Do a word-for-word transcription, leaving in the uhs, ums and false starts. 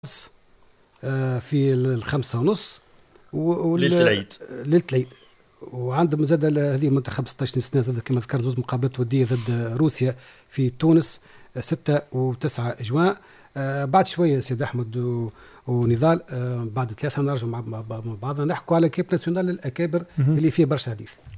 في الخمسة ونص ليلة العيد ليلة العيد. وعندهم زاد هذه منتخب ستة عشر سنة زاد كما ذكرت زوج مقابلات ودية ضد روسيا في تونس ستة وتسعة جوان. آه بعد شوية سيد أحمد ونضال، آه بعد ثلاثة نرجع مع بعضنا نحكوا على كيب ناسيونال الأكابر اللي فيه برشا حديث.